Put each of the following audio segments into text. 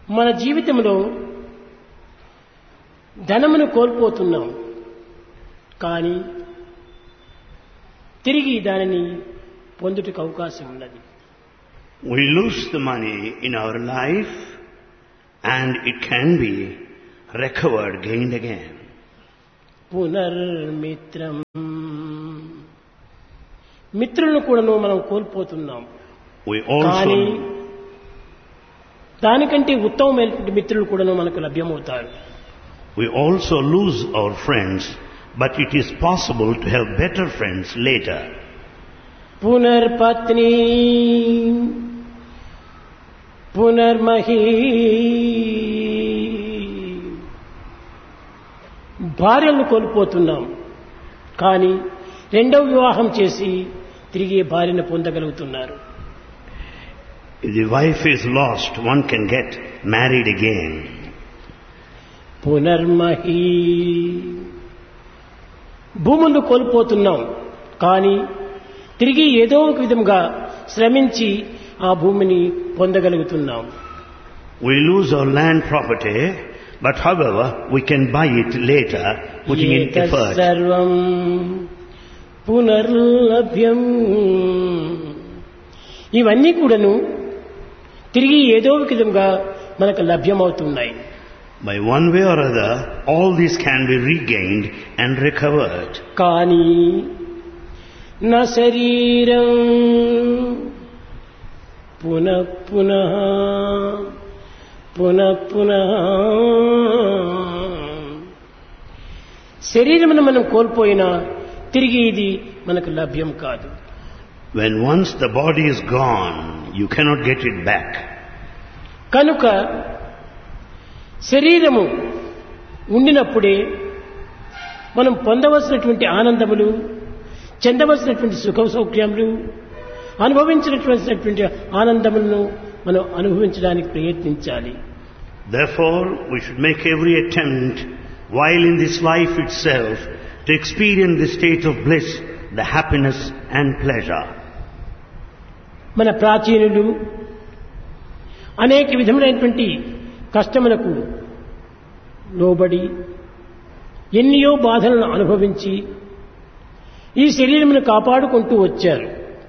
మన జీవితంలో ధనమును కోల్పోతున్నాం, కానీ తిరిగి దానిని పొందుటకు అవకాశం ఉన్నది. We lose the money in our life and it can be recovered, gained again. పునర్మిత్రం, మిత్రులను కూడాను మనం కోల్పోతున్నాం. We కానీ also దానికంటే ఉత్తమమైనటువంటి మిత్రులు కూడాను మనకు లభ్యమవుతారు. lose our friends, but it is possible to have better friends later. పునర్పత్ని పునర్మహీ, భార్యలను కోల్పోతున్నాం, కానీ రెండవ వివాహం చేసి తిరిగి భార్యను పొందగలుగుతున్నారు. If the wife is lost, one can get married again. పునర్మహీ, భూములను కోల్పోతున్నాం, కానీ తిరిగి ఏదో ఒక విధంగా శ్రమించి ఆ భూమిని పొందగలుగుతున్నాం. We lose our land property, but however, we can buy it later, putting in effort. సర్వం పునర్లభ్యం, ఇవన్నీ కూడాను తిరిగి ఏదో ఒక విధంగా మనకు లభ్యమవుతున్నాయి. By one way or other, all these can be regained and recovered. కానీ నా శరీరం పునః పునః పునః పునః, శరీరమును మనం కోల్పోయినా తిరిగి ఇది మనకు లభ్యం కాదు. When once the body is gone, you cannot get it back. కనుక శరీరము ఉండినప్పుడే మనం పొందవలసినటువంటి ఆనందములు, చెందవలసినటువంటి సుఖ సౌఖ్యములు, అనుభవించినటువంటి ఆనందములను మనం అనుభవించడానికి ప్రయత్నించాలి. Therefore, we should make every attempt, while in this life itself, to experience the state of bliss, the happiness and pleasure. మన ప్రాచీనులు అనేక విధములైనటువంటి కష్టములకు లోబడి ఎన్నో బాధలను అనుభవించి ఈ శరీరమును కాపాడుకుంటూ వచ్చారు.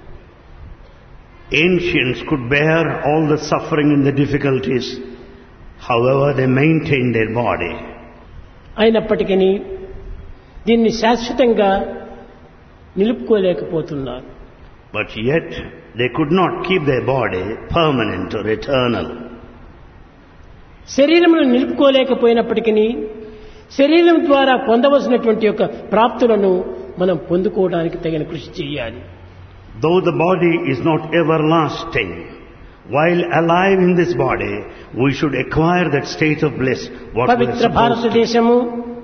Ancients could bear all the suffering and the difficulties, however they maintained their body. అయినప్పటికీ దీన్ని శాశ్వతంగా నిలుపుకోలేకపోతున్నారు. But yet they could not keep their body permanent or eternal. శరీరమును నిలుపుకోలేకపోయినప్పటికీ శరీరం ద్వారా పొందవలసినటువంటి యొక్క ప్రాప్తులను మనం పొందుకోవడానికి తగిన కృషి చేయాలి. Though the body is not everlasting, while alive in this body, we should acquire that state of bliss. What we are Pavitra supposed to. భారతదేశము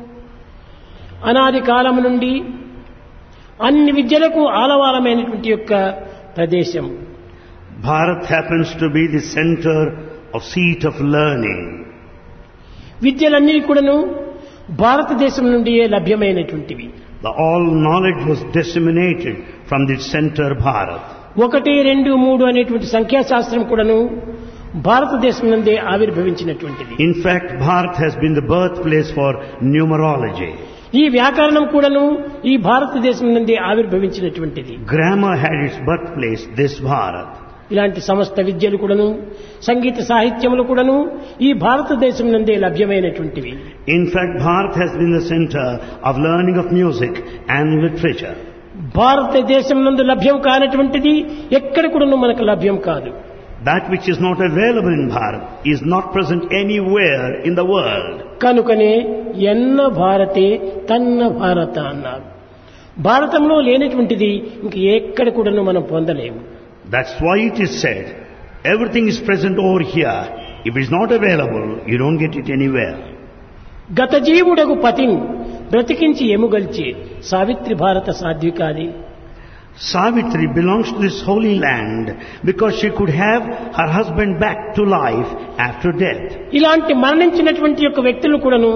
అనాది కాలము నుండి అన్ని విద్యలకు ఆలవాలమైనటువంటి యొక్క ప్రదేశం. Bharat happens to be the center of seat of learning. విద్యలన్నీ కూడాను భారతదేశం నుండియే లభ్యమైనటువంటివి. The all knowledge was disseminated from the center Bharat. 1, 2, 3 అనేటువంటి సంఖ్యాశాస్త్రం కూడాను భారతదేశం నుండే ఆవిర్భవించినటువంటిది. In fact, Bharat has been the birthplace for numerology. ఈ వ్యాకరణం కూడాను ఈ భారతదేశం నుండి ఆవిర్భవించినటువంటిది. Grammar had its birthplace, this Bharat. ఇలాంటి సమస్త విద్యలు కూడాను సంగీత సాహిత్యములు కూడాను ఈ భారతదేశం నుండే లభ్యమైనటువంటివి. In fact, Bharat has been the center of learning of music and literature. భారతదేశం నందు లభ్యం కానటువంటిది ఎక్కడ కూడాను మనకు లభ్యం కాదు. That which is not available in Bharat is not present anywhere in the world. కనుకనే ఎన్న భారతే తన్న భారత అన్నారు. భారతంలో లేనటువంటిది ఇంక ఎక్కడ కూడాను మనం పొందలేము. That's why it is said, everything is present over here. If it is not available, you don't get it anywhere. గత జీవుడగు పతిని బ్రతికించి ఎముగల్చే సావిత్రి భారత సాధ్వికాది. Savitri belongs to this holy land because she could have her husband back to life after death. ఇలాంటి మరణించినటువంటి యొక్క వ్యక్తులను కూడాను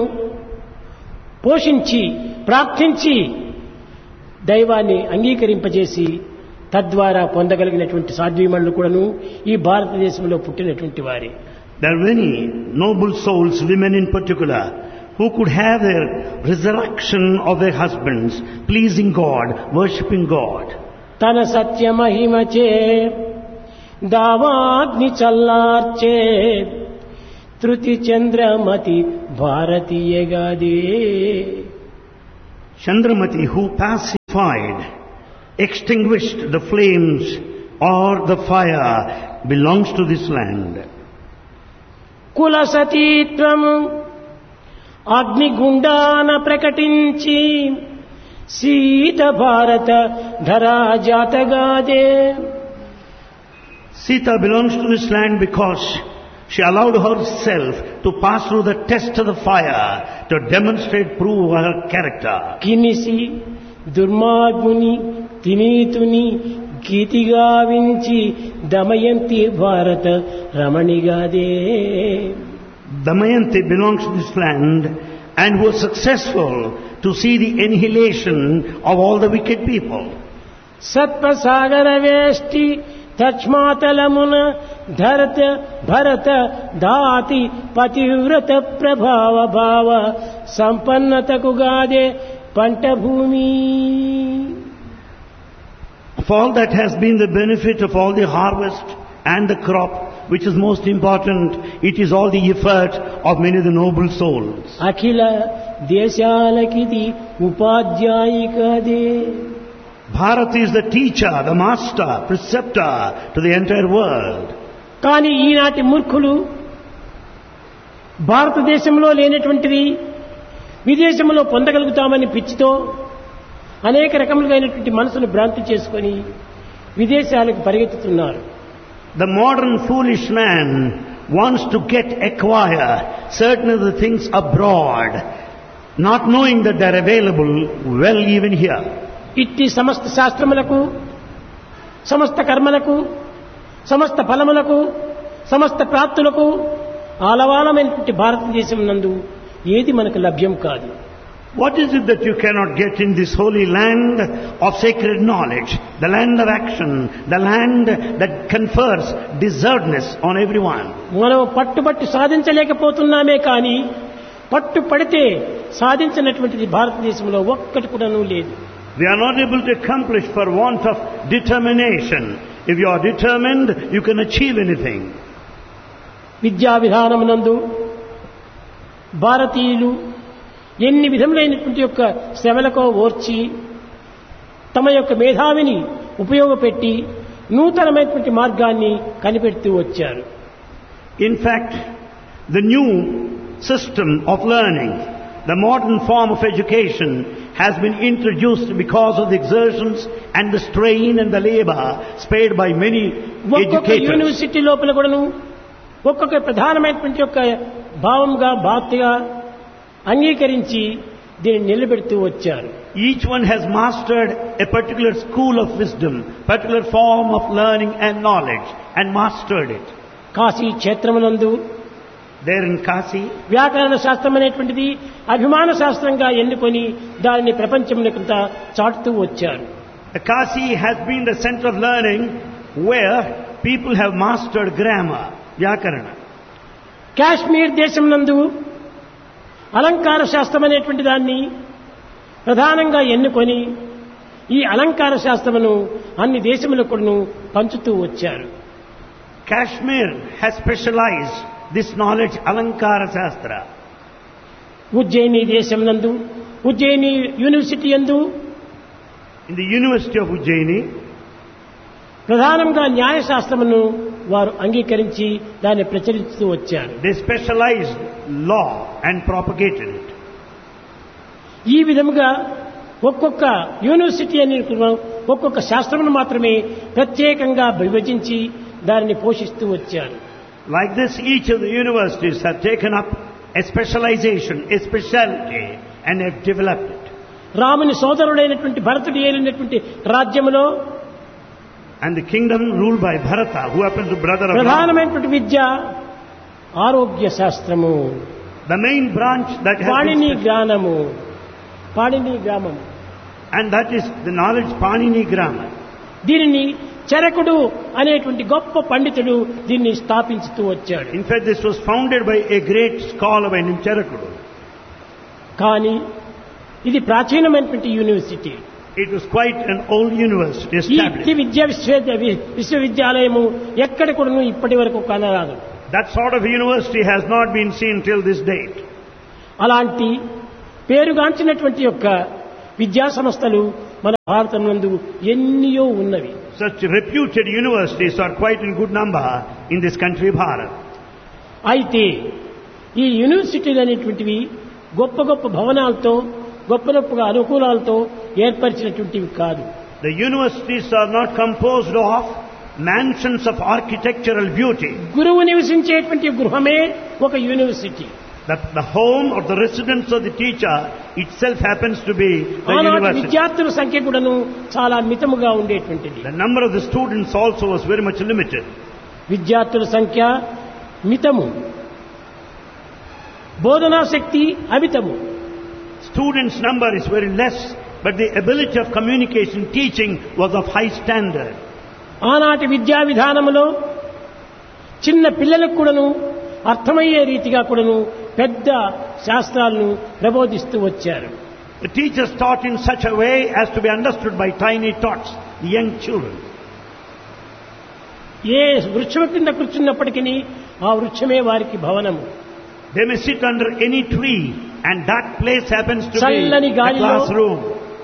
పోషించి ప్రార్థించి దైవాన్ని అంగీకరింపజేసి తద్వారా పొందగలిగినటువంటి సాధ్వీమణులు కూడాను ఈ భారతదేశంలో పుట్టినటువంటి వారే. There are many noble souls, women in particular, who could have their resurrection of their husbands, pleasing God, worshipping God. తన సత్య మహిమచే దావాగ్ని చల్లార్చే Tritiya Chandramati భారతీయగాదే. Chandramati, who pacified, extinguished the flames or the fire, belongs to this land. కుల సతీత్వము అగ్నిగుండాన ప్రకటించి సీత భారత ధరా జాతగాదే. Sita belongs to this land because she allowed herself to pass through the test of the fire to demonstrate, prove her character. కినిసి దుర్మార్గుని తినీతుని Geetiga వించి Damayanti భారత రమణిగాదే. Damayanti belongs to this land and was successful to see the annihilation of all the wicked people. సత్పసాగర వేష్టి తచ్మాతలమున ధరత భరత దాతి పతివ్రత ప్రభావ భావ సంపన్నతకు గాదే పంట భూమి. Of all that has been the benefit of all the harvest and the crop, which is most important, it is all the effort of many of the noble souls. Akhila దేశాలకిది ఉపాధ్యాయికదే. Bharat is the teacher, the master, preceptor to the entire world. కానీ ఈనాటి మూర్ఖులు భారతదేశంలో లేనటువంటిది విదేశంలో పొందగలుగుతామని పిచ్చితో అనేక రకములైనటువంటి మనసును భ్రాంతి చేసుకొని విదేశాలకు పరిగెత్తుతున్నారు. The modern foolish man wants to acquire certain of the things abroad, not knowing that they are available well even here. ఇట్టి సమస్త శాస్త్రములకు సమస్త కర్మలకు సమస్త ఫలములకు సమస్త ప్రాప్తులకు ఆలవాలమైనటువంటి భారతదేశం నందు ఏది మనకు లభ్యం కాదు. What is it that you cannot get in this holy land of sacred knowledge, the land of action, the land that confers deservedness on everyone? మనం పట్టుబట్టి సాధించలేకపోతున్నామే కానీ పట్టు పడితే సాధించినటువంటిది భారతదేశంలో ఒక్కటి కూడాను లేదు. We are not able to accomplish for want of determination. If you are determined, you can achieve anything. విద్యా విధానమునందు భారతీయులు ఎన్ని విధములైనటువంటి యొక్క శ్రమలకో ఓర్చి తమ యొక్క మేధావిని ఉపయోగపెట్టి నూతనమైనటువంటి మార్గాన్ని కనిపెడుతూ వచ్చారు. In fact, the new system of learning, the modern form of education, has been introduced because of the exertions and the strain and the labor spared by many ఒక్కొక్క educators. యూనివర్సిటీ లోపల కూడాను ఒక్కొక్క ప్రధానమైనటువంటి యొక్క భావంగా బాధ్యగా అంగీకరించి దీన్ని నిలబెడుతూ వచ్చారు. Each one has mastered a particular school of wisdom, particular form of learning and knowledge, and mastered it. Kashi క్షేత్రమునందు There in Kasi, వ్యాకరణ శాస్త్రం అనేటువంటిది అభిమాన శాస్త్రంగా ఎన్నుకొని దానిని ప్రపంచమునకంతా చాటుతూ వచ్చారు. Kasi has been the center of learning where people have mastered grammar, Vyakarana. Kashmir దేశం నందు అలంకార శాస్త్రం అనేటువంటి దాన్ని ప్రధానంగా ఎన్నుకొని ఈ అలంకార శాస్త్రమును అన్ని దేశములకు పంచుతూ వచ్చారు. Kashmir has specialized this knowledge, Alankara Shastra. Ujjaini దేశం నందు ఉజ్జయిని యూనివర్సిటీ యందు In the University of Ujjaini, ప్రధానంగా న్యాయశాస్త్రమును వారు అంగీకరించి దాన్ని ప్రచురిస్తూ వచ్చారు. they specialized law and propagated it. ఈ విధముగా ఒక్కొక్క యూనివర్సిటీ అని ఒక్కొక్క శాస్త్రమును మాత్రమే ప్రత్యేకంగా విభజించి దానిని పోషిస్తూ వచ్చారు. Like this, each of the universities have taken up a specialization, a specialty, and have developed it. రాముని సోదరుడైనటువంటి భరతుడు ఏలినటువంటి రాజ్యములో And the kingdom ruled by Bharata, who happens to be brother of Rama. ప్రధానమైనటువంటి విద్య ఆరోగ్య శాస్త్రము, The main branch that has Panini been జ్ఞానము, పాణిని గ్రామము. and that is the knowledge Panini grammar. దీనిని చరకుడు అనేటువంటి గొప్ప పండితుడు దీన్ని స్థాపించుతూ వచ్చాడు. In fact, this was founded by a great scholar by name Charakudu. కానీ ఇది ప్రాచీనమైనటువంటి university. It was quite an old university ఈ established. విద్యా విశ్వవిద్యాలయము ఎక్కడ కూడా ఇప్పటి వరకు కనరాదు. That sort of university has not been seen till this date. అలాంటి పేరుగాంచినటువంటి యొక్క విద్యా సంస్థలు మన భారతం నందు ఎన్నో ఉన్నవి. Such reputed universities are quite in good number in this country, Bharat. అయితే ఈ యూనివర్సిటీలు అనేటువంటివి గొప్ప గొప్ప భవనాలతో గొప్ప గొప్ప అనుకూలాలతో ఏర్పరిచినటువంటివి కాదు. The universities are not composed of mansions of architectural beauty. గురువు నివసించేటువంటి గృహమే ఒక university. The home or the residence of the teacher itself happens to be the ఆనాటి university. విద్యార్థుల సంఖ్య కూడాను చాలా మితముగా ఉండేటువంటిది. The number of the students also was very much limited. విద్యార్థుల సంఖ్య మితము, బోధనా శక్తి అమితము. Students' number is very less, but the ability of communication, teaching was of high standard. ఆనాటి విద్యా విధానములో చిన్న పిల్లలకు కూడాను అర్థమయ్యే రీతిగా కూడాను పెద్ద శాస్త్రాలను ప్రబోధిస్తూ వచ్చారు. The teachers taught in such a way as to be understood by tiny tots, the young children. ఏ వృక్షం కింద కూర్చున్నప్పటికీ ఆ వృక్షమే వారికి భవనము. They may sit under any tree and that place happens to be చల్లని a గాలిలో classroom.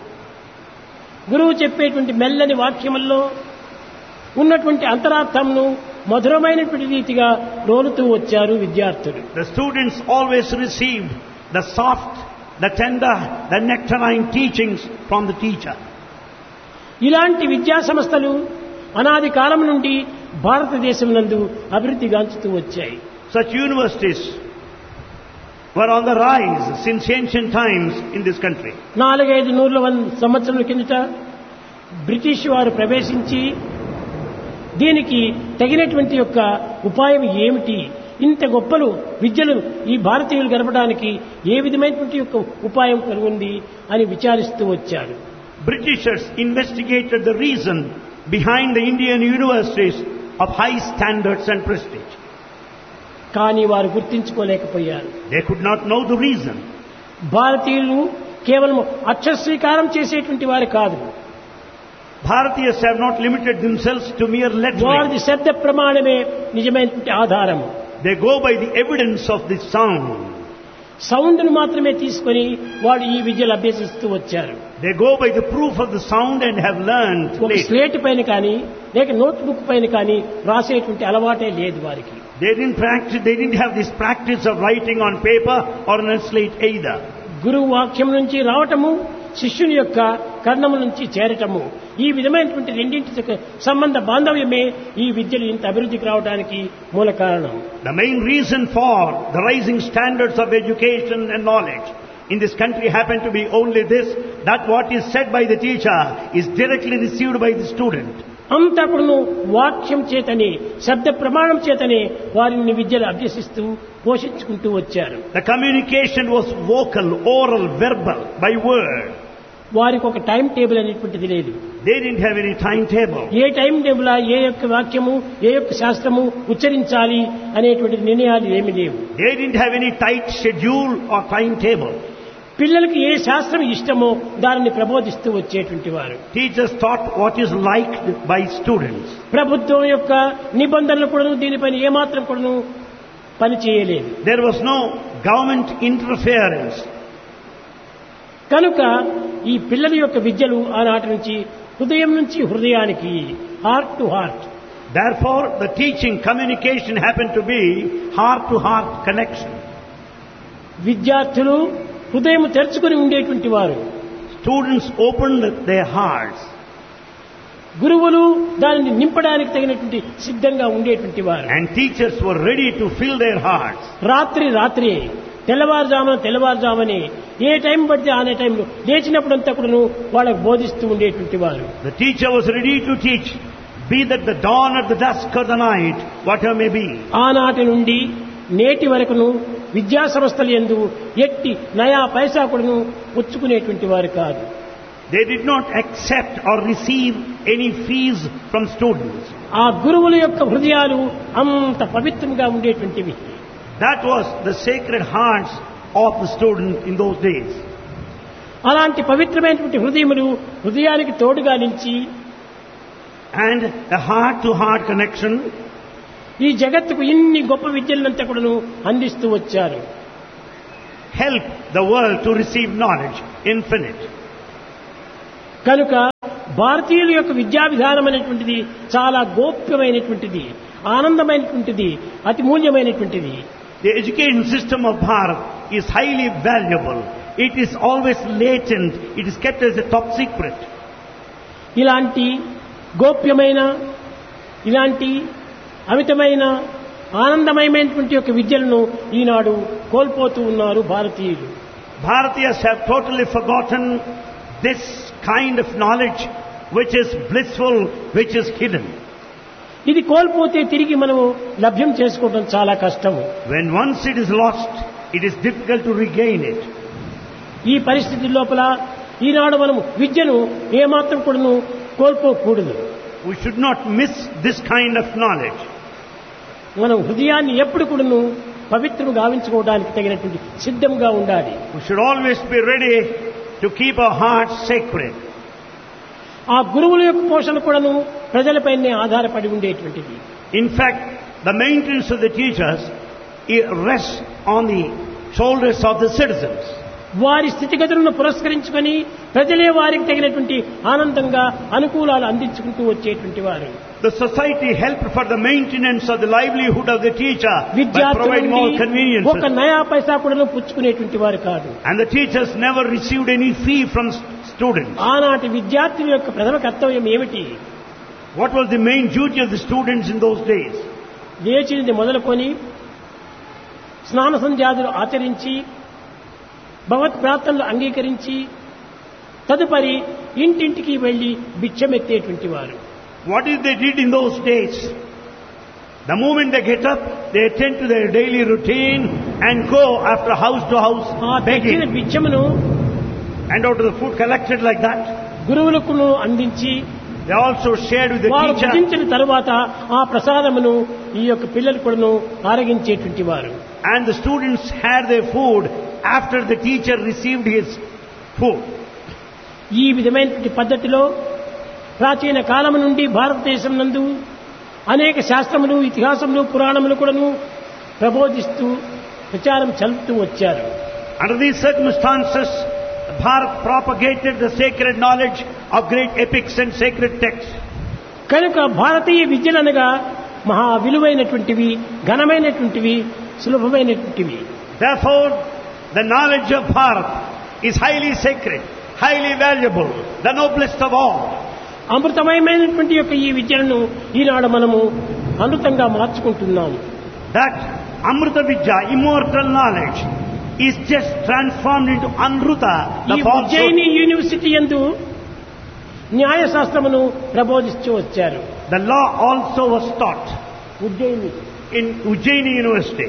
గురువు చెప్పేటువంటి మెల్లని వాక్యముల్లో ఉన్నటువంటి అంతరార్థంను మధురమైనటువంటి రీతిగా లోలుతూ వచ్చారు విద్యార్థులు. The students always received the soft, the tender, the nectarine teachings from the teacher. ఇలాంటి విద్యా సంస్థలు అనాది కాలం నుండి భారతదేశం నందు అభివృద్ధి గాంచుతూ వచ్చాయి. Such universities were on the rise since ancient times in this country. 400 సంవత్సరాల కిందట బ్రిటిష్ వారు ప్రవేశించి దీనికి తగినటువంటి యొక్క ఉపాయం ఏమిటి, ఇంత గొప్పలు విద్యలు ఈ భారతీయులు గడపడానికి ఏ విధమైనటువంటి యొక్క ఉపాయం కలుగుంది అని విచారిస్తూ వచ్చారు. Britishers investigated the reason behind the Indian universities of high standards and prestige. కానీ వారు గుర్తించుకోలేకపోయారు. They could not know the reason. భారతీయులు కేవలం అక్షరస్వీకారం చేసేటువంటి వారు కాదు. Bharatiyas have not limited themselves to mere lettering. వారిది శబ్ద ప్రమాణమే నిజమైనటువంటి ఆధారము. They go by the evidence of the sound. సౌండ్ను మాత్రమే తీసుకొని వాడు ఈ విద్యలు అభ్యసిస్తూ వచ్చారు. They go by the proof of the sound and have learned ఒక later. స్లేట్ పైన కానీ లేక నోట్ బుక్ పైన కానీ రాసేటువంటి అలవాటే లేదు వారికి. They didn't have this practice of writing on paper or on a slate either. గురువు వాక్యం నుంచి రావటము, శిష్యుని యొక్క కర్ణము నుంచి చేరటము, ఈ విధమైనటువంటి రెండింటి సంబంధ బాంధవ్యమే ఈ విద్యలు ఇంత అభివృద్ధికి రావడానికి మూల కారణం. The main reason for the rising standards of education and knowledge in this country happen to be only this, that what is said by the teacher is directly received by the student. అంతా కూడా వాక్యం చేతనే, శబ్ద ప్రమాణం చేతనే వారిని విద్యలు అభ్యసిస్తూ పోషించుకుంటూ వచ్చారు. The communication was vocal, oral, verbal, by word. వారికి ఒక టైం టేబుల్ అనేటువంటిది లేదు. They didn't have any timetable. A time table, ఏ యొక్క వాక్యము, ఏ యొక్క శాస్త్రము ఉచ్చరించాలి అనేటువంటి నిర్ణయాలు ఏమీ లేవు. They didn't have any tight schedule or timetable. పిల్లలకి ఏ శాస్త్రం ఇష్టమో దానిని ప్రబోధిస్తూ వచ్చేటువంటి వారు. Teachers taught what is liked by students. ప్రభుత్వం యొక్క నిబంధనలు కూడా దీనిపైన ఏమాత్రం కూడా పని చేయలేదు. There was no government interference. కనుక ఈ పిల్లల యొక్క విద్యలు ఆనాటి నుంచి హృదయం నుంచి హృదయానికి, heart to heart. Therefore, the teaching communication happened to be heart-to-heart connection. విద్యార్థులు హృదయం తెరుచుకుని ఉండేటువంటి వారు. Students opened their hearts. గురువులు దానిని నింపడానికి తగినటువంటి సిద్ధంగా ఉండేటువంటి వారు. And teachers were ready to fill their hearts. రాత్రి తెల్లవారుజామని ఏ టైం పడితే ఆనే టైంలో లేచినప్పుడంతా కూడా వాళ్ళకు బోధిస్తూ ఉండేటువంటి వారు. The teacher was ready to teach, be that the dawn or the dusk or the night, whatever may be. ఆనాటి నుండి నేటి వరకును విద్యా సంస్థలు యందు ఎట్టి నయా పైసా కూడాను పుచ్చుకునేటువంటి వారు కాదు. They did not accept or receive any fees from students. ఆ గురువుల యొక్క హృదయాలు అంత పవిత్రంగా ఉండేటువంటివి. That was the sacred hearts of the student in those days. అలాంటి పవిత్రమైనటువంటి హృదయానికి తోడుగా నిలిచి And a heart-to-heart connection, ఈ జగత్తుకు ఇన్ని గొప్ప విద్యలంతా కూడాను అందిస్తూ వచ్చారు. help the world to receive knowledge, infinite. కనుక భారతీయుల యొక్క విద్యా విధానం అనేటువంటిది చాలా గోప్యమైనటువంటిది, ఆనందమైనటువంటిది, అతి మూల్యమైనటువంటిది. The education system of Bharat is highly valuable. It is always latent. It is kept as a top secret. ఇలాంటి గోప్యమైన, ఇలాంటి అమితమైన ఆనందమయమైనటువంటి యొక్క విద్యలను ఈనాడు కోల్పోతూ ఉన్నారు భారతీయులు. Bharatiyas have totally forgotten this kind of knowledge which is blissful, which is hidden. ఇది కోల్పోతే తిరిగి మనము లభ్యం చేసుకోవడం చాలా కష్టము. When once it is lost, it is difficult to regain it. ఈ పరిస్థితి లోపల ఈనాడు మనము విద్యను ఏమాత్రం కూడాను కోల్పోకూడదు. We should not miss this kind of knowledge. మనం హృదయాన్ని ఎప్పుడు కూడాను పవిత్రం గావించుకోవడానికి తగినటువంటి సిద్ధంగా ఉండాలి. We should always be ready to keep our hearts sacred. ఆ గురువుల యొక్క పోషణ కూడాను ప్రజలపైనే ఆధారపడి ఉండేటువంటిది. In fact, the maintenance of the teachers rests on the shoulders of the citizens. వారి స్థితిగతులను పురస్కరించుకొని ప్రజలే వారికి తగినటువంటి ఆనందంగా అనుకూలాలు అందించుకుంటూ వచ్చేటువంటి వారు. The society helped for the maintenance of the livelihood of the teacher by విద్యార్థుల providing all నుండి conveniences. ఒక నయా పైసా కూడా పుచ్చుకునేటువంటి వారు కాదు. And the teachers never received any fee from students. ఆనాటి విద్యార్థుల యొక్క ప్రథమ కర్తవ్యం ఏమిటి? What was the main duty of the students in those days? లేచినది మొదలుకొని స్నాన సంధ్యాదులు ఆచరించి భగవత్ ప్రార్థనలు అంగీకరించి తదుపరి ఇంటింటికి వెళ్లి భిక్షమెత్తేటువంటి వారు. What is they did in those days? The moment they get up, they attend to their daily routine and go after house to house ఆ తెచ్చిన begging. భిక్షమును And out of the food collected like that, గురువులకు అందించి they also shared with the వారు teacher. భుజించిన తరువాత ఆ ప్రసాదమును ఈ యొక్క పిల్లలు కూడాను ఆరగించేటువంటి వారు. And the students had their food after the teacher received his food. ఈ విధమైనటువంటి పద్ధతిలో ప్రాచీన కాలము నుండి భారతదేశం నందు అనేక శాస్త్రములు, ఇతిహాసములు, పురాణములు కూడాను ప్రబోధిస్తూ ప్రచారం చలుపుతూ వచ్చారు. Under these circumstances, Bharat propagated the sacred knowledge of great epics and sacred texts. కనుక భారతీయ విద్యలనగా మహా విలువైనటువంటివి, ఘనమైనటువంటివి, సులభమైనటువంటివి. Therefore, the knowledge of Bharat is highly sacred, highly valuable, the noblest of all. అమృతమయమైనటువంటి యొక్క ఈ విద్యలను ఈనాడు మనము అమృతంగా మార్చుకుంటున్నాము. That Amrita Vidya, immortal knowledge, is just transformed into Amruta, ఈ the falsehood. Ujjaini university యందు న్యాయశాస్త్రమును ప్రబోధిస్తూ వచ్చారు. The law also was taught Ujjaini in Ujjaini University.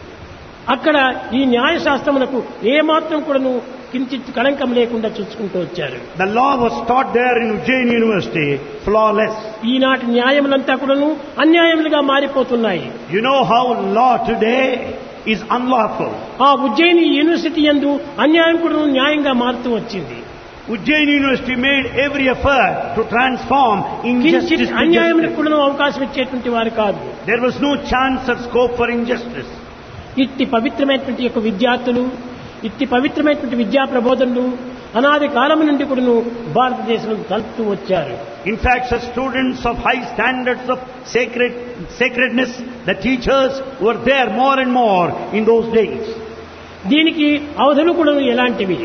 అక్కడ ఈ న్యాయశాస్త్రమునకు ఏమాత్రం కూడాను కించిత్ కళంకం లేకుండా చూసుకుంటూ వచ్చారు. The law was taught there in Ujjaini University, flawless. ఈనాటి న్యాయములంతా కూడాను అన్యాయములుగా మారిపోతున్నాయి. You know how law today is unlawful. ఆ ఉజ్జయిని యూనివర్సిటీ యందు అన్యాయం కూడా న్యాయంగా మారుతూ వచ్చింది. Ujjaini University made every effort to transform injustice కించిత్ to అన్యాయములకు justice. కూడా అవకాశం ఇచ్చేటువంటి వారు కాదు. There was no chance or scope for injustice. ఇట్టి పవిత్రమైనటువంటి యొక్క విద్యార్థులు, ఇట్టి పవిత్రమైనటువంటి విద్యా ప్రబోధనలు అనాది కాలం నుండి కూడాను భారతదేశంలో కలుపుతూ వచ్చారు. In fact, such students of high standards of sacredness, the teachers were there more and more in those days. దీనికి అవధులు కూడా ఎలాంటివి?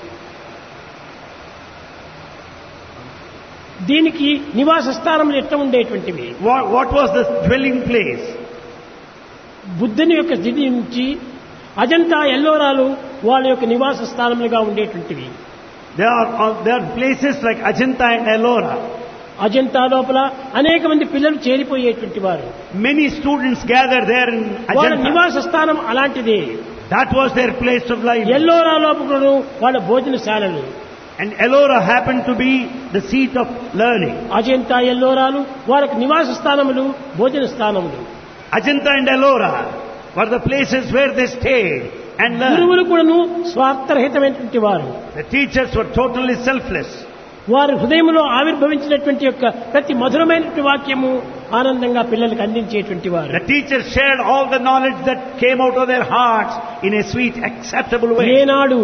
దీనికి నివాస స్థానములు ఎట్లా ఉండేటువంటివి? What was the dwelling place? బుద్ధుని యొక్క స్థితి నుంచి అజంతా ఎల్లోరాలు వాళ్ళ యొక్క నివాస స్థానములుగా ఉండేటువంటివి. There are places like Ajanta and Ellora. Ajanta లోపల అనేక మంది పిల్లలు చేరిపోయేటువంటి వారు. Many students gathered there in వాళ్ళ Ajanta. నివాస స్థానం అలాంటిదే. That was their place of life. Ellora లోపల వాళ్ళ భోజనశాలలు. And Ellora happened to be the seat of learning. Ajanta ఎల్లోరాలు వారికి నివాస స్థానములు, భోజన స్థానములు. Ajanta and Ellora were the places where they stayed and learned. గురువులు కూడాను స్వార్థరహితమైనటువంటి వారు. The teachers were totally selfless. వారి హృదయంలో ఆవిర్భవించినటువంటి యొక్క ప్రతి మధురమైనటువంటి వాక్యము ఆనందంగా పిల్లలకు అందించేటువంటి వారు. The teachers shared all the knowledge that came out of their hearts in a sweet, acceptable way. ఏనాడు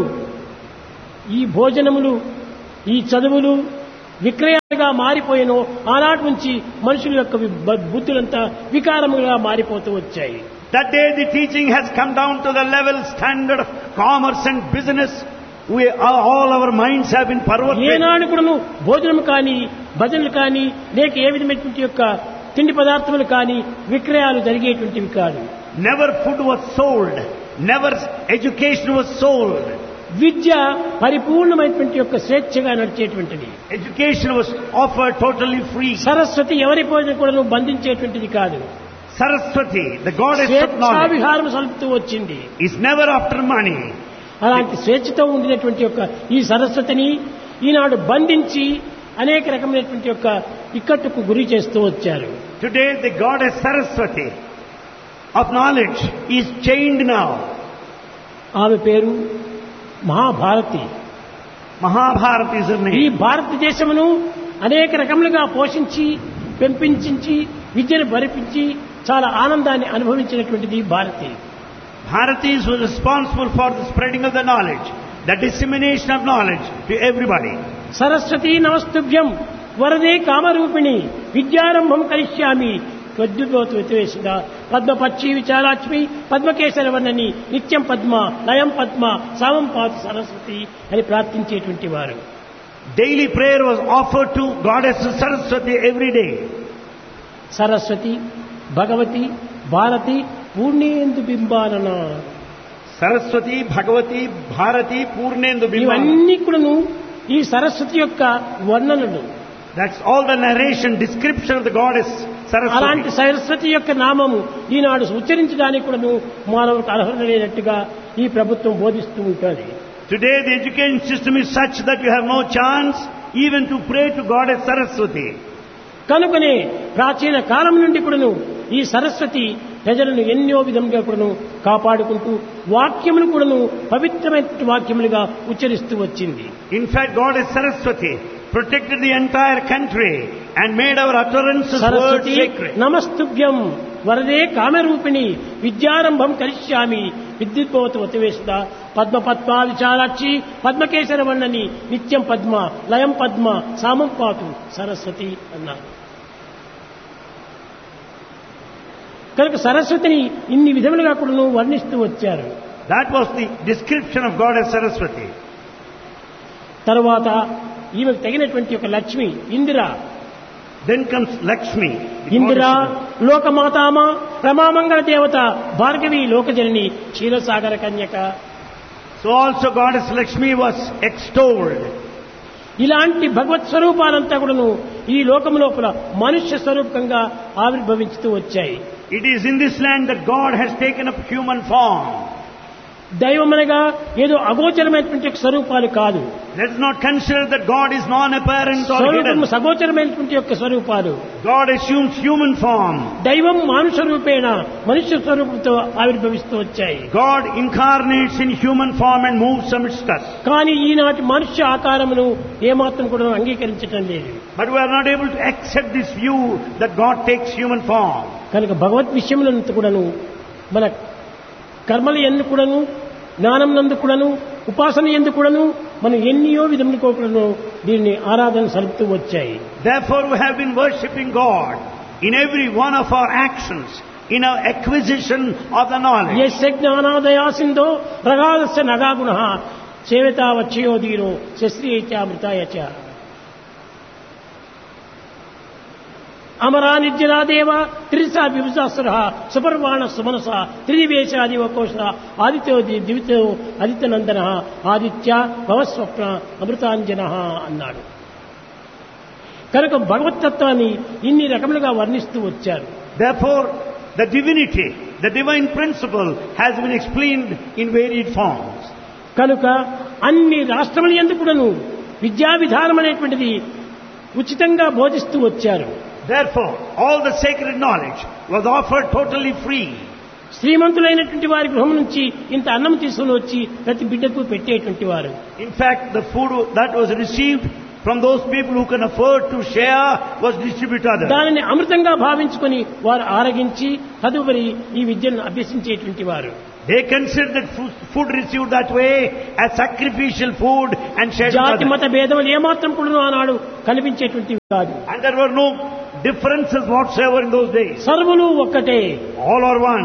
ఈ భోజనములు, ఈ చదువులు విక్రయాలుగా మారిపోయినో ఆనాటి నుంచి మనుషుల యొక్క బుద్ధులంతా వికారముగా మారిపోతూ వచ్చాయి. That day the teaching has come down to the level standard of commerce and business. All our minds have been perverted. ఏనాడు కూడాను భోజనం కానీ, భజనలు కానీ, లేక ఏ విధమైనటువంటి యొక్క తిండి పదార్థములు కానీ విక్రయాలు జరిగేటువంటివి కాదు. Never food was sold. Never education was sold. విద్య పరిపూర్ణమైనటువంటి యొక్క స్వేచ్ఛగా నడిచేటువంటిది. Education was offered totally free. Saraswati ఎవరి పోయిన కూడా బంధించేటువంటిది కాదు. Saraswati, the goddess of knowledge, స్వేచ్ఛావిహారం సలుపుతూ వచ్చింది. is never after money. అలాంటి స్వేచ్ఛతో ఉండినటువంటి యొక్క ఈ సరస్వతిని ఈనాడు బంధించి అనేక రకమైనటువంటి యొక్క ఇక్కట్టుకు గురి చేస్తూ వచ్చారు. Today the goddess Saraswati of knowledge is chained now. ఆమె పేరు మహాభారతి. Mahabharata is her ఈ name. భారతదేశమును అనేక రకములుగా పోషించి, పెంపించి, విద్యను భరిపించి చాలా ఆనందాన్ని అనుభవించినటువంటిది Bharati. Bharatis were responsible for the spreading of the knowledge, the dissemination of knowledge to everybody. Saraswati నమస్తుభ్యం వరదే కామరూపిణి విద్యారంభం కరిష్యామి త్వద్భుతోతు వితవేశిద పద్మపక్షి విచారాక్ష్మి పద్మకేశరవర్ణని నిత్యం పద్మ లయం పద్మ సామం పాతు సరస్వతి అని ప్రార్థించేటువంటి వారు. Daily prayer was offered to goddess Saraswati every day. Saraswati, Bhagavati, Bharati Purnendu బింబానన. Saraswati, Bhagavati, Bharati, Purnendu Bimbana. ఇవన్నీ కూడాను ఈ సరస్వతి యొక్క వర్ణనలు. That's all the narration, description of the goddess అలాంటి Saraswati. సరస్వతి యొక్క నామము ఈనాడు ఉచ్చరించడానికి కూడాను మానవులకు అర్హత లేనట్టుగా ఈ ప్రభుత్వం బోధిస్తూ ఉంటుంది. Today the education system is such that you have no chance even to pray to goddess Saraswati. కనుకనే ప్రాచీన కాలం నుండి కూడాను ఈ సరస్వతి ప్రజలను ఎన్నో విధంగా కూడాను కాపాడుకుంటూ వాక్యములు కూడాను పవిత్రమైన వాక్యములుగా ఉచ్చరిస్తూ వచ్చింది. In fact, goddess Saraswati protected the entire country and made our utterances words Saraswati sacred. నమస్తుభ్యం వరదే కామరూపిణి విద్యారంభం కరిష్యామి విద్యుద్భవత వతివేశద పద్మపద్మా విచారాక్షి పద్మకేశరవర్ణని నిత్యం పద్మ లయం పద్మ సామం పాతు సరస్వతి అన్నారు. కనుక సరస్వతిని ఇన్ని విధములుగా కూడా వర్ణిస్తూ వచ్చారు. That was the description of goddess Saraswati. తరువాత ఈమెకు తగినటువంటి ఒక Lakshmi Indira. Then comes Lakshmi. the Indira goddess. లోకమాతామ రమామంగళ దేవత భార్గవి లోకజనని క్షీరసాగర కన్యక. So also goddess Lakshmi was extolled. ఇలాంటి భగవత్ స్వరూపాలంతా కూడాను ఈ లోకం లోపల మనుష్య స్వరూపంగా ఆవిర్భవించుతూ వచ్చాయి. It is in this land that God has taken up human form. దైవమనగా ఏదో అగోచరమైనటువంటి స్వరూపాలు కాదు. Let's not consider that God is non-apparent or స్వరూపము hidden. సగోచరమైనటువంటి యొక్క స్వరూపాలు. God assumes human form. దైవం మానుష రూపేణ మనుష్య స్వరూపంతో ఆవిర్భవిస్తూ వచ్చాయి. God incarnates in human form and moves amidst us. కానీ ఈనాటి మనుష్య ఆకారమును ఏమాత్రం కూడా అంగీకరించటం లేదు. But we are not able to accept this view that God takes human form. కనుక భగవత్ విషయములంతా కూడాను మన కర్మల యందు కూడాను జ్ఞానం నందు కూడాను ఉపాసన యందు కూడాను మనం ఎన్నో విధములకు కూడాను దీన్ని ఆరాధన సలుపుతూ వచ్చాయి. Therefore we have been worshipping God in every one of our actions, in our acquisition of the knowledge. యస్య జ్ఞానాదయా సింధో ప్రగాధస్య నగాగుణః సేవితా వచ్చయోధీరో శస్త్రీయచామృతాయ చ. అమరా నిర్జనాదేవ త్రిసా విభుజాసుర సుపర్వాణ సుమనస త్రిదివేశాదివకోశ ఆదిత్యో దివితో ఆదిత్యనందన ఆదిత్య భవస్వప్న అమృతాంజన అన్నాడు. కనుక భగవత్తత్వాన్ని ఇన్ని రకములుగా వర్ణిస్తూ వచ్చారు. Therefore the divinity, the divine principle has been explained in varied forms. కనుక అన్ని రాష్ట్రముల యందు కూడాను విద్యా విధానం అనేటువంటిది ఉచితంగా బోధిస్తూ వచ్చారు. Therefore, all the sacred knowledge was offered totally free. శ్రీమంతులైనటువంటి వారి గృహం నుంచి ఇంత అన్నం తీసుకుని వచ్చి ప్రతి బిడ్డకు పెట్టేటువంటి వారు. In fact, the food that was received from those people who can afford to share was distributed to others. దానిని అమృతంగా భావించుకొని వారు ఆరగించి తదుపరి ఈ విద్యను అభ్యసించేటువంటి వారు. They considered that food received that way as sacrificial food and shared with జాతి మత others. భేదములు ఏమాత్రం కూడా ఆనాడు కనిపించేటువంటివి కాదు. And there were no differences whatsoever in those days. సర్వులు ఒక్కటే, All are one.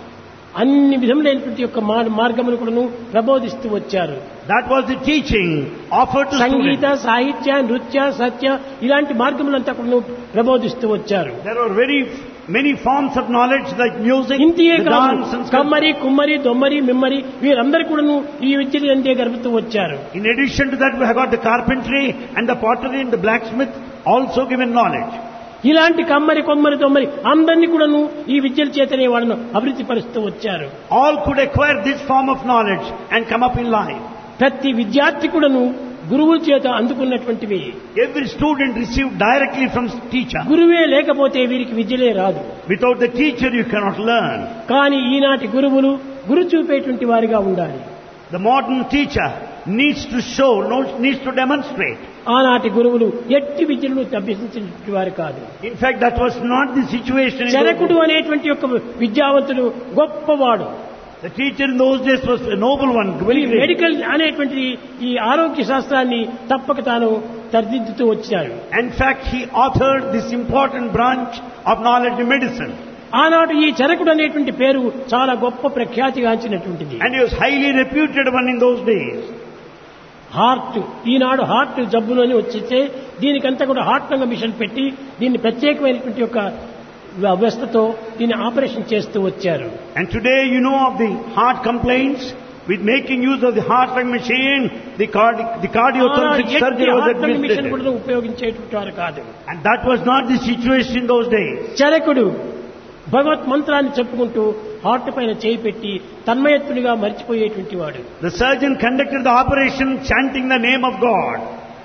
అన్ని విధములైనటువంటి యొక్క మార్గములు కూడాను ప్రబోధిస్తూ వచ్చారు. That was the teaching offered to Sangeetha, students. సాహిత్య, నృత్య, సత్య ఇలాంటి మార్గములంతా కూడాను ప్రబోధిస్తూ వచ్చారు. There were very many forms of knowledge like music, ఇంతియే the కాదు, dance and కమ్మరి, కుమ్మరి, దొమ్మరి, మిమ్మరి వీరందరూ కూడాను ఈ విద్యలు అంతే గడుపుతూ వచ్చారు. In addition to that, we have got the carpentry and the pottery and the blacksmith also given knowledge. ఇలాంటి కమ్మరి, కొమ్మరి, దొమ్మరి అందరినీ కూడాను ఈ విద్యల చేతనే వాళ్ళను అభివృద్ధి పరుస్తూ వచ్చారు. All could acquire this form of knowledge and come up in life. ప్రతి విద్యార్థి కూడాను గురువుల చేత అందుకున్నటువంటివి. Every student received directly from teacher. గురువే లేకపోతే వీరికి విద్యలే రాదు. Without the teacher, you cannot learn. కానీ ఈనాటి గురువులు గురు చూపేటువంటి వారిగా ఉండాలి. The modern teacher needs to show, needs to demonstrate. ఆనాటి గురువులు ఎట్టి విద్యలను అభ్యసించినటువంటి వారు కాదు. In fact, that was not the situation in those చరకుడు days. అనేటువంటి యొక్క విద్యావంతుడు గొప్పవాడు. The teacher in those days was a noble one, ఈ very great. మెడికల్ అనేటువంటి ఈ ఆరోగ్య శాస్త్రాన్ని తప్పక తాను తర్దిద్దుతూ వచ్చాడు. In fact, he authored this important branch of knowledge in medicine. ఆనాడు ఈ చరకుడు అనేటువంటి పేరు చాలా గొప్ప ప్రఖ్యాతిగాంచినటువంటిది. And he was highly reputed one in those days. Heart, Eenadu heart జబ్బులు అని వచ్చేస్తే దీనికంతా కూడా హార్ట్ రంగ మిషన్ పెట్టి దీన్ని ప్రత్యేకమైనటువంటి యొక్క వ్యవస్థతో దీన్ని ఆపరేషన్ చేస్తూ వచ్చారు. And today you know of the heart complaints with making use of the heart lung machine, the cardiothoracic surgery was heart రంగ మిషన్ administered. కూడా ఉపయోగించేటువంటి వారు కాదు. And that was not the situation in those days. చరకుడు భగవత్ మంత్రాన్ని చెప్పుకుంటూ heart పైన చేయి పెట్టి తన్మయత్తునిగా మర్చిపోయేటువంటి వాడు. The surgeon conducted the operation chanting the name of God.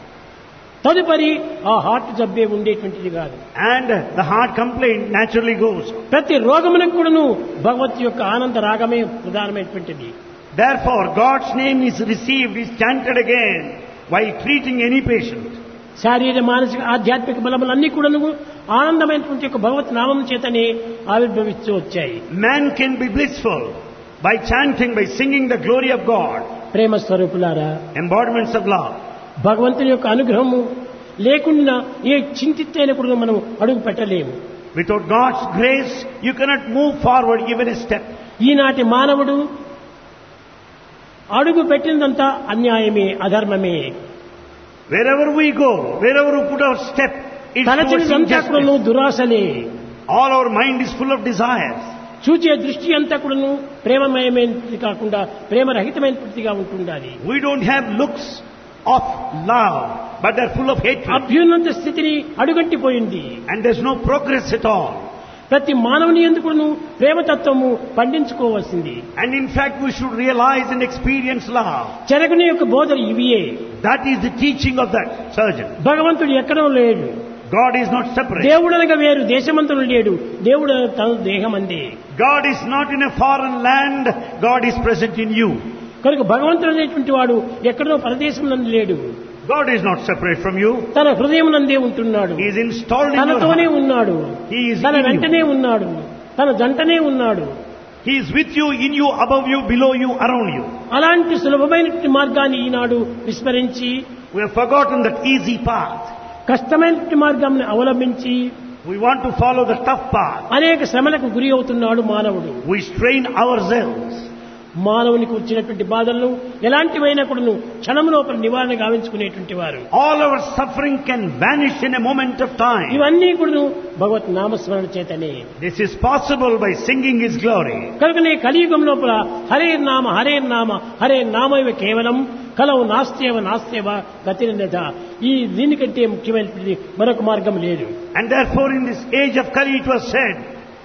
తదుపరి ఆ హార్ట్ జబ్బే ఉండేటువంటిది కాదు. And the heart complaint naturally goes. ప్రతి రోగములకు కూడాను భగవత్ యొక్క ఆనంద రాగమే ప్రధానమైనటువంటిది. Therefore, God's name is received, is chanted again while treating any patient. శారీర, మానసిక, ఆధ్యాత్మిక బలములన్నీ కూడాను ఆనందమైనటువంటి యొక్క భగవత్ నామం చేతనే ఆవిర్భవిస్తూ వచ్చాయి. Man can be blissful by chanting, by singing the glory of God. ప్రేమ స్వరూపులారా, Embodiments of love. భగవంతుని యొక్క అనుగ్రహము లేకుండా ఏ చింతిత్తైన కూడా మనం అడుగు పెట్టలేము. Without God's grace, you cannot move forward even a step. ఈనాటి మానవుడు అడుగు పెట్టినదంతా అన్యాయమే, అధర్మమే. Wherever we go, wherever we put our step, it's towards తలచినదంతా కూడాను injustice. దురాశలే. All our mind is full of desires. చూచే దృష్టి అంతా కూడాను ప్రేమమయమైనది కాకుండా ప్రేమరహితమైనదిగా ఉంటుండాలి. We don't have looks of love, but they're full of hatred. అభ్యున్నత స్థితిని అడుగంటిపోయింది. And there's no progress at all. ప్రతి మానవుని ఎందుకును ప్రేమతత్వము పండించుకోవాల్సింది. And in fact, we should realize and experience love. చరకుని యొక్క బోధలు ఇవియే. That is the teaching of that surgeon. భగవంతుడు ఎక్కడో లేడు. God is not separate. దేవుడనగా వేరు దేశమంతను లేడు. దేవుడు తన దేహమందే. God is not in a foreign land. God is present in you. కనుక భగవంతుడు అనేటువంటి వాడు ఎక్కడో పరదేశం నందు లేడు. God is not separate from you. తన హృదయం నందే ఉంటున్నాడు. He is installed in your తనతోనే heart. ఉన్నాడు. He is తన in వెంటనే you. ఉన్నాడు. తన జంటనే ఉన్నాడు. He is with you, in you, above you, below you, around you. అలాంటి సులభమైనటువంటి మార్గాన్ని ఈనాడు విస్మరించి We have forgotten that easy path. కష్టమైనటువంటి మార్గాన్ని అవలంబించి We want to follow the tough path. అనేక శ్రమలకు గురి అవుతున్నాడు మానవుడు. We strain ourselves. మానవునికి వచ్చినటువంటి బాధలను ఎలాంటివైనా కూడాను క్షణం లోపల నివారణ గావించుకునేటువంటి వారు. All our suffering can vanish in a moment of time. ఇవన్నీ కూడాను భగవత్ నామస్మరణ చేతనే. This is possible by singing His glory. కనుకనే కలియుగం లోపల హరే నామ హరే నామ హరే నామైవ కేవలం కలవు నాస్త్యేవ నాస్త్యేవ గతిరన్యథ. ఈ దీనికంటే ముఖ్యమైనటువంటి మరొక మార్గం లేదు. And therefore in this age of Kali it was said,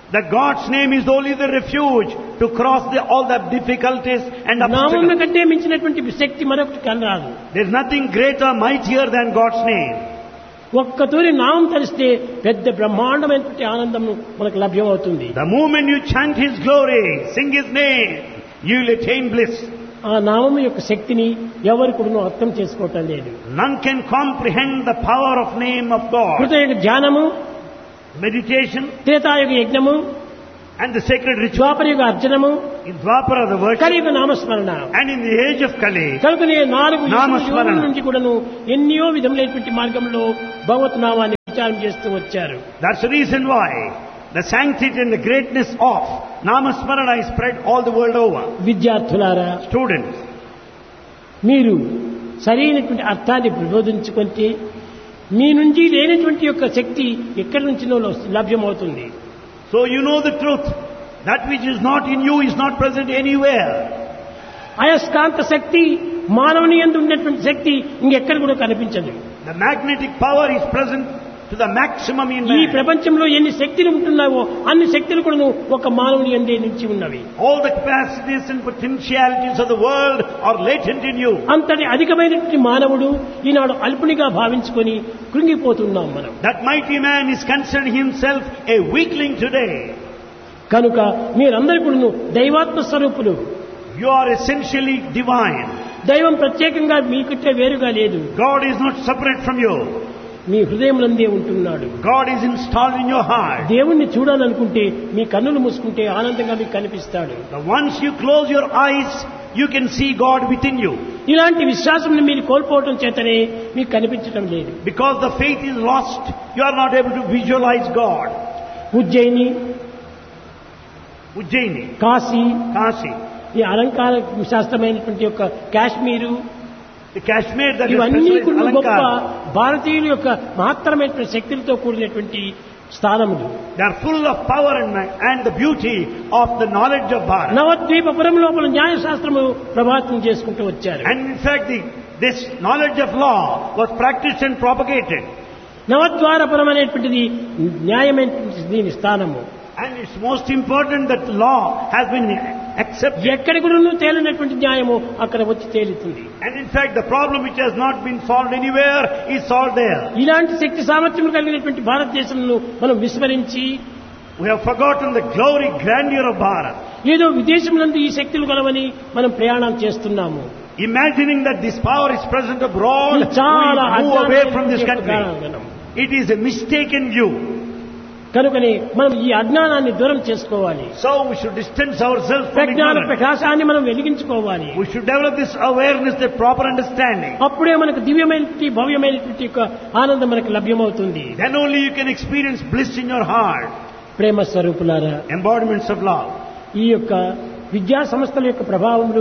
That God's name is only the refuge to cross all the difficulties and నామమును obstacles. కంటే మించినటువంటి శక్తి మరొకటి కనరాదు. There's nothing greater, mightier than God's name. ఒక్కతూరి నామం తలిస్తే పెద్ద బ్రహ్మాండమైనటువంటి ఆనందం మనకు లభ్యమవుతుంది. The moment you chant His glory, sing His name, you will attain bliss. ఆ నామం యొక్క శక్తిని ఎవరు కూడా అర్థం చేసుకోవటం లేదు. None can comprehend the power of name of God. కృతయుగ ధ్యానము, Meditation త్రేతాయుగ యజ్ఞము, and the sacred ritual. Dwaparayuga అర్చనము, In Dwapara the worship, కలియుగ నామస్మరణ. and in the age of Kali, కనుకనే 4 నామస్మరణ. యుగముల నుంచి కూడాను ఎన్నో విధములైనటువంటి మార్గంలో భగవత్ నామాన్ని విచారం చేస్తూ వచ్చారు. that's the reason why the sanctity and the greatness of Namasmarana is spread all the world over. విద్యార్థులారా, Students, మీరు సరైనటువంటి అర్థాన్ని ప్రబోధించుకుంటే మీ నుంచి లేనటువంటి యొక్క శక్తి ఎక్కడి నుంచినో లభ్యమవుతుంది. so you know the truth. That which is not in you is not present anywhere. అయస్కాంత శక్తి మానవుని యందు ఉన్నటువంటి శక్తి ఇంకెక్కడ కూడా కనిపించదు. The magnetic power is present to the maximum in ఈ man. ప్రపంచంలో ఎన్ని శక్తులు ఉంటున్నావో అన్ని శక్తులు కూడా ఒక మానవుని యందే నుంచి ఉన్నవి. All the capacities and potentialities of the world are latent in you. అంతటి అధికమైనటువంటి మానవుడు ఈనాడు అల్పునిగా భావించుకొని కృంగిపోతున్నాం మనం. That mighty man is considering himself a weakling today. కనుక మీరందరూ కూడా దైవాత్మ స్వరూపులు. You are essentially divine. దైవం ప్రత్యేకంగా మీకంటే వేరుగా లేదు. God is not separate from you. మీ హృదయంలోనే ఉంటున్నాడు. God is installed in your heart. దేవుణ్ణి చూడాలనుకుంటే మీ కన్నులు మూసుకుంటే ఆనందంగా మీకు కనిపిస్తాడు. Once you close your eyes, you can see God within you. ఇలాంటి విశ్వాసం మీరు కోల్పోవటం చేతనే మీకు కనిపించడం లేదు. Because the faith is lost, you are not able to visualize God. Ujjaini, Ujjaini, Kashi, Kasi, ఈ అలంకార శాస్త్రమైనటువంటి యొక్క Kashmir, the Kashmir that is ఇవన్నీ specialized కూడా గొప్ప Alankara, భారతీయుల యొక్క మహత్తరమైనటువంటి శక్తులతో కూడినటువంటి స్థానములు. they are full of power and the beauty of the knowledge of Bharat. నవద్వీపపురం లోపల న్యాయశాస్త్రము ప్రభావితం చేసుకుంటూ వచ్చారు. And in fact, this knowledge of law was practiced and propagated. నవద్వారపురం అనేటువంటిది న్యాయమైనటువంటి దీని స్థానము. And it's most important that law has been accepted. ఎక్కడ కూడా తేలినటువంటి న్యాయము అక్కడ వచ్చి తేలుతుంది. And in fact, the problem which has not been solved anywhere is solved there. ఇలాంటి శక్తి సామర్థ్యం కలిగినటువంటి భారతదేశంలో మనం విస్మరించి We have forgotten the glory, grandeur of Bharat. ఏదో విదేశంలో ఈ శక్తులు కలవని మనం ప్రయాణం చేస్తున్నాము. Imagining that this power is present abroad, ఇది చాలా we move away from this అజ్ఞానం. country. It is a mistaken view. కనుకనే మనం ఈ అజ్ఞానాన్ని దూరం చేసుకోవాలి. So we should distance ourselves from ప్రజ్ఞాన ignorance. ప్రకాశాన్ని మనం వెలిగించుకోవాలి. We should develop this awareness, the proper understanding. అప్పుడే మనకు దివ్యమైనటువంటి భవ్యమైనటువంటి యొక్క ఆనందం మనకు లభ్యమవుతుంది. Then only you can experience bliss in your heart. ప్రేమ స్వరూపులారా, Embodiments of love. ఈ యొక్క విద్యా సంస్థల యొక్క ప్రభావములు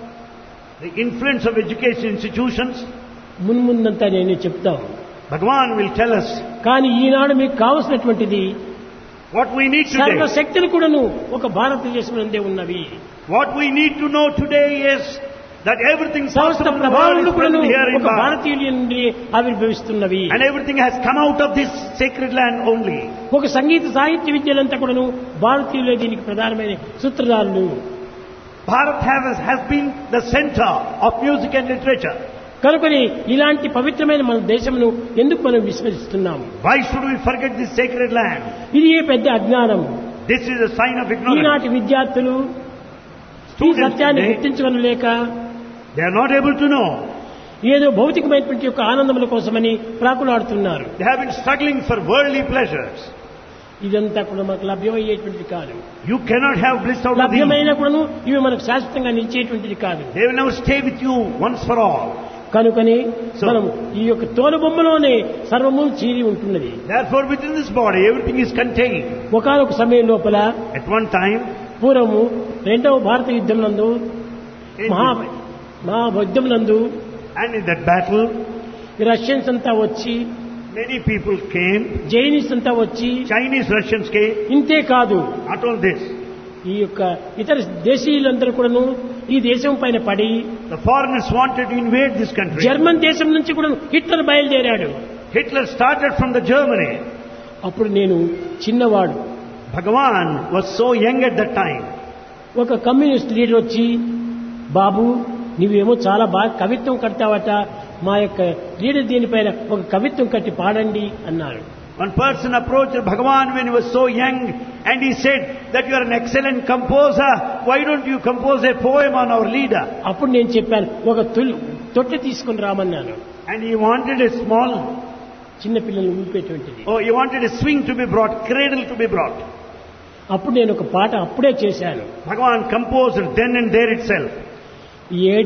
The influence of education institutions. మున్ముందంతా నేను చెప్తాను. Bhagavan will tell us కానీ ఈనాడు మీకు కావలసినటువంటిది what we need today. సర్వశక్తులు కూడాను ఒక భారతదేశంలోనే ఉన్నవి. What we need to know today is that everything సమస్త possible in the world ప్రభావములు is కూడాను present here in ఒక Bharat. భారతీయుల నుండి ఆవిర్భవిస్తున్నవి. And everything has come out of this sacred land only. ఒక సంగీత సాహిత్య విద్యలంతా కూడాను భారతీయులే దీనికి ప్రధానమైన సూత్రధారులు. Bharat has been the center of music and literature. కనుకని ఇలాంటి పవిత్రమైన మన దేశమును ఎందుకు మనం విస్మరిస్తున్నాము? Why should we forget this sacred land? ఇది ఏ పెద్ద అజ్ఞానం. This is a sign of ignorance. ఈనాటి విద్యార్థులు ఈ Students సత్యాన్ని today, గుర్తించగలలేక they are not able to know. ఏదో భౌతికమైనటువంటి యొక్క ఆనందముల కోసమని ప్రాకులాడుతున్నారు. They have been struggling for worldly pleasures. ఇదంతా కూడా మనకు లభ్యమయ్యేటువంటిది కాదు. You cannot have bliss out of these. లభ్యమైన కూడాను ఇవి మనకు శాశ్వతంగా నిలిచేటువంటిది కాదు. They will never stay with you once for all. కనుకని So- మనం ఈ యొక్క తోలుబొమ్మలోనే సర్వము చీరి ఉంటున్నది. Therefore, within this body, everything is contained. ఒకనొక సమయం లోపల At one time, పూర్వము రెండవ భారత యుద్ధం నందు మహాయుద్ధం నందు and in that battle, ఈ రష్యన్స్ అంతా వచ్చి, many people came. జైనిస్ అంతా వచ్చి, Chinese, Russians came. ఇంతే కాదు Not all this. ఈ యొక్క ఇతర దేశీయులందరూ కూడాను ఈ దేశం పైన పడి The foreigners wanted to invade this country. German దేశం నుంచి కూడా హిట్లర్ బయలుదేరాడు. Hitler started from the Germany. అప్పుడు నేను చిన్నవాడు, Bhagavan was so young at that time. ఒక కమ్యూనిస్ట్ లీడర్ వచ్చి, బాబు నువ్వేమో చాలా బాగా కవిత్వం కడతావట, మా యొక్క లీడర్ దీనిపైన ఒక కవిత్వం కట్టి పాడండి అన్నారు. One person approached Bhagavan when he was so young and he said that you are an excellent composer. Why don't you compose a poem on our leader? అప్పుడు నేను చెప్పాను, ఒక తొట్టె తీసుకుని రామన్నాను. And he wanted a small, చిన్న పిల్లలు ఊపేటువంటిది. he wanted a swing to be brought, cradle to be brought. అప్పుడు నేను ఒక పాట అప్పుడే చేశాను. Bhagavan composed then and there itself.